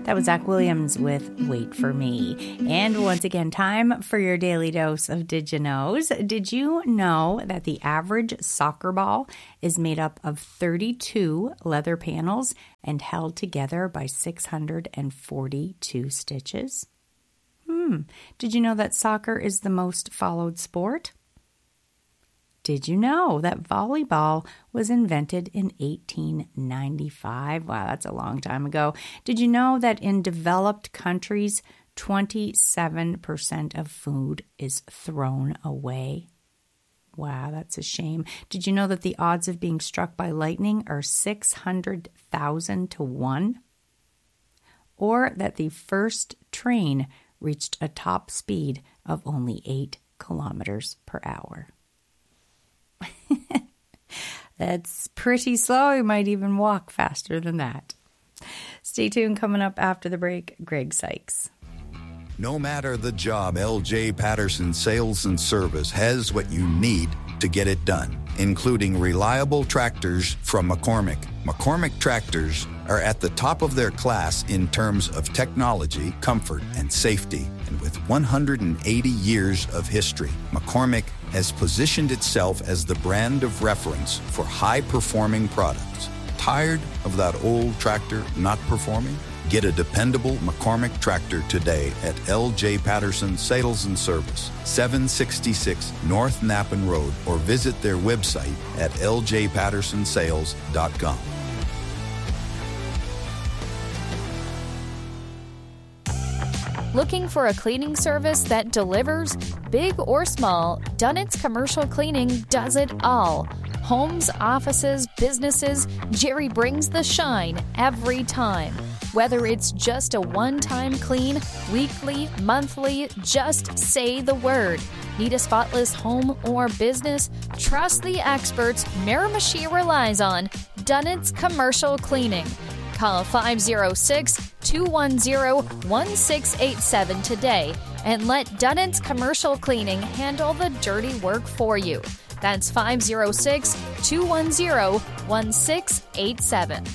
That was Zach Williams with Wait For Me. And once again, time for your daily dose of Did You Knows. Did you know that the average soccer ball is made up of 32 leather panels and held together by 642 stitches? Did you know that soccer is the most followed sport? Did you know that volleyball was invented in 1895? Wow, that's a long time ago. Did you know that in developed countries, 27% of food is thrown away? Wow, that's a shame. Did you know that the odds of being struck by lightning are 600,000 to 1? Or that the first train reached a top speed of only 8 kilometers per hour? That's pretty slow. You might even walk faster than that. Stay tuned. Coming up after the break, Greg Sykes. No matter the job, LJ Patterson Sales and Service has what you need to get it done, including reliable tractors from McCormick. McCormick tractors are at the top of their class in terms of technology, comfort, and safety. And with 180 years of history, McCormick has positioned itself as the brand of reference for high-performing products. Tired of that old tractor not performing? Get a dependable McCormick tractor today at LJ Patterson Sales and Service, 766 North Nappen Road, or visit their website at ljpattersonsales.com. Looking for a cleaning service that delivers? Big or small, Dunnett's Commercial Cleaning does it all. Homes, offices, businesses, Jerry brings the shine every time. Whether it's just a one-time clean, weekly, monthly, just say the word. Need a spotless home or business? Trust the experts Miramichi relies on. Dunnett's Commercial Cleaning. Call 506-210-1687 today and let Dunnett's Commercial Cleaning handle the dirty work for you. That's 506-210-1687.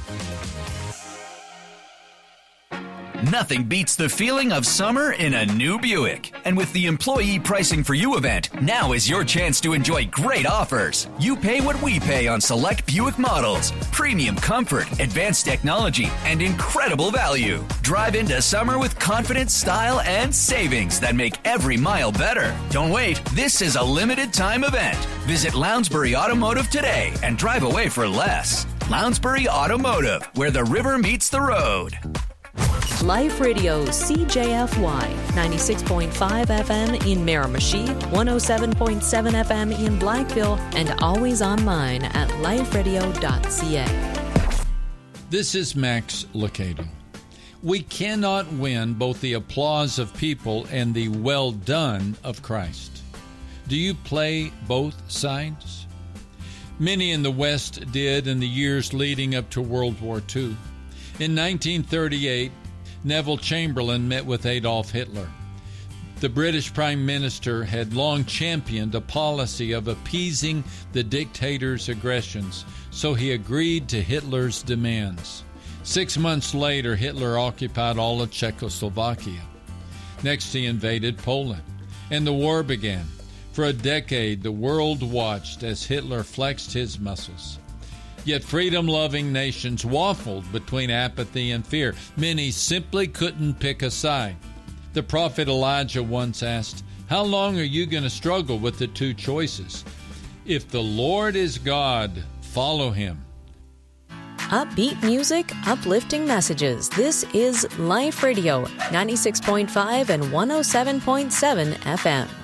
Nothing beats the feeling of summer in a new Buick. And with the Employee Pricing for You event, now is your chance to enjoy great offers. You pay what we pay on select Buick models. Premium comfort, advanced technology, and incredible value. Drive into summer with confidence, style, and savings that make every mile better. Don't wait. This is a limited time event. Visit Lounsbury Automotive today and drive away for less. Lounsbury Automotive, where the river meets the road. Life Radio CJFY 96.5 FM in Miramichi, 107.7 FM in Blackville, and always online at liferadio.ca. This is Max Lucado. We cannot win both the applause of people and the well done of Christ. Do you play both sides? Many in the West did in the years leading up to World War II. In 1938, Neville Chamberlain met with Adolf Hitler. The British Prime Minister had long championed a policy of appeasing the dictator's aggressions, so he agreed to Hitler's demands. 6 months later, Hitler occupied all of Czechoslovakia. Next, he invaded Poland, and the war began. For a decade, the world watched as Hitler flexed his muscles. Yet freedom-loving nations waffled between apathy and fear. Many simply couldn't pick a side. The prophet Elijah once asked, "How long are you going to struggle with the two choices? If the Lord is God, follow him." Upbeat music, uplifting messages. This is Life Radio, 96.5 and 107.7 FM.